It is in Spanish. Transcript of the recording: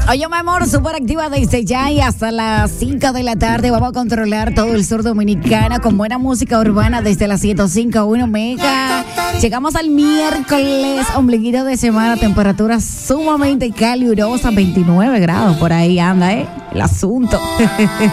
Oye, mi amor, súper activa desde ya y hasta las 5 de la tarde. Vamos a controlar todo el sur dominicano con buena música urbana desde las 105.1 Mega. Llegamos al miércoles, ombliguito de semana, temperatura sumamente calurosa, 29 grados. Por ahí anda, el asunto.